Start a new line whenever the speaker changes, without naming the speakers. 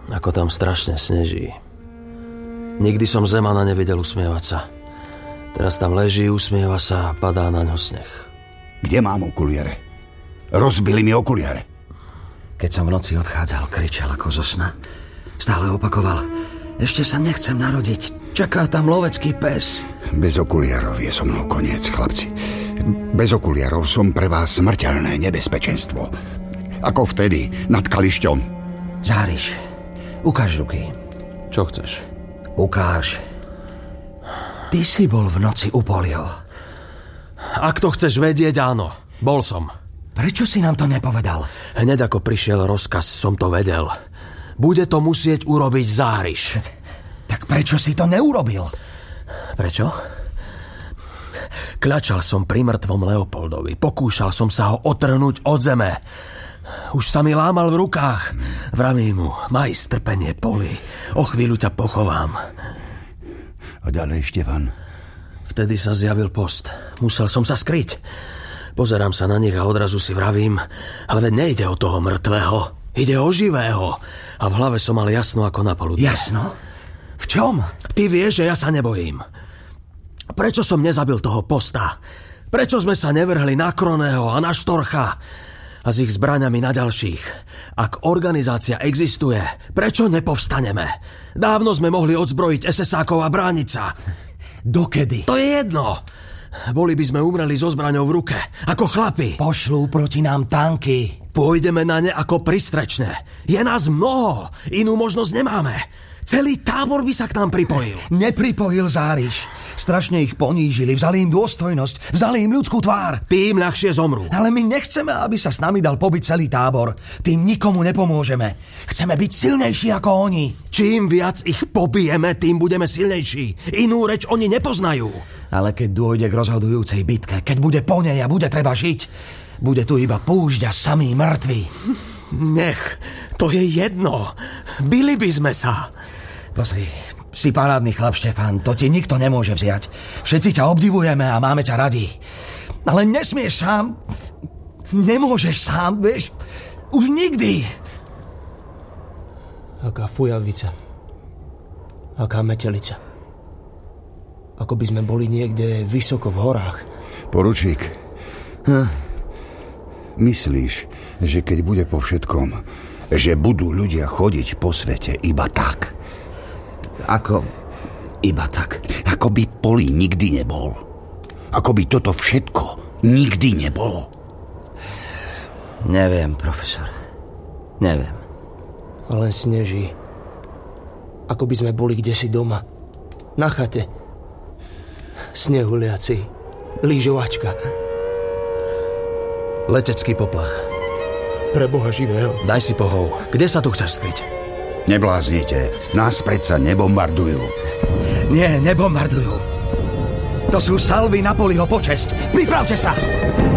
Ako tam strašne sneží. Nikdy som Zemana nevidel usmievať sa. Teraz tam leží, usmieva sa a padá na ňo sneh.
Kde mám okuliare? Rozbili mi okuliare.
Keď som v noci odchádzal, kričal ako zo sna. Stále opakoval: ešte sa nechcem narodiť. Čaká tam lovecký pes.
Bez okuliarov je so mnou koniec, chlapci. Bez okuliarov som pre vás smrteľné nebezpečenstvo. Ako vtedy, nad Kališťom.
Záriš, ukáž ruky.
Čo chceš?
Ukáž. Ty si bol v noci u Poliho.
Ak to chceš vedieť, áno. Bol som.
Prečo si nám to nepovedal?
Hneď ako prišiel rozkaz, som to vedel. Bude to musieť urobiť Záriš.
Tak prečo si to neurobil?
Prečo? Kľačal som pri mŕtvom Leopoldovi. Pokúšal som sa ho otrhnúť od zeme. Už sa mi lámal v rukách. Vravím mu: maj strpenie, Poli. O chvíľu ťa pochovám.
A ďalej, Štefan?
Vtedy sa zjavil post. Musel som sa skryť. Pozerám sa na nich a odrazu si vravím: ale veď nejde o toho mŕtvého. Ide o živého. A v hlave som mal jasno ako na poludne.
Jasno? V čom?
Ty vieš, že ja sa nebojím. Prečo som nezabil toho posta? Prečo sme sa nevrhli na Kroného a na Štorcha? A s ich zbraňami na ďalších. Ak organizácia existuje, prečo nepovstaneme? Dávno sme mohli odzbrojiť SS-ákov a brániť sa.
Dokedy?
To je jedno. Boli by sme umreli so zbraňou v ruke, ako chlapi.
Pošlú proti nám tanky.
Pôjdeme na ne ako pristrečné. Je nás mnoho, inú možnosť nemáme. Celý tábor by sa k nám pripojil.
Nepripojil, Záriš. Strašne ich ponížili, vzali im dôstojnosť, vzali im ľudskú tvár.
Tým ľahšie zomrú.
Ale my nechceme, aby sa s nami dal pobiť celý tábor. Tým nikomu nepomôžeme. Chceme byť silnejší ako oni.
Čím viac ich pobijeme, tým budeme silnejší. Inú reč oni nepoznajú.
Ale keď dôjde k rozhodujúcej bitke, keď bude po nej a bude treba žiť, bude tu iba púšť a samí mŕtvi.
Nech, to je jedno. Bili by sme sa.
Pozri, si parádny chlap, Štefan, to ti nikto nemôže vziať. Všetci ťa obdivujeme a máme ťa radi. Ale nesmieš sám. Nemôžeš sám, vieš. Už nikdy.
Aká fujavica. Aká metelica. Ako by sme boli niekde vysoko v horách.
Poručík, myslíš, že keď bude po všetkom, že budú ľudia chodiť po svete iba tak?
Ako iba tak?
Ako by Poli nikdy nebol. Ako by toto všetko nikdy nebolo.
Neviem, profesor. Neviem.
A len sneží. Ako by sme boli kdesi doma. Na chate. Snehuliaci. Lyžovačka.
Letecký poplach.
Pre Boha živého.
Daj si pohov. Kde sa tu chceš skryť?
Nebláznite. Nás predsa nebombardujú.
Nie, nebombardujú. To sú salvy na Poliho počesť. Pripravte sa!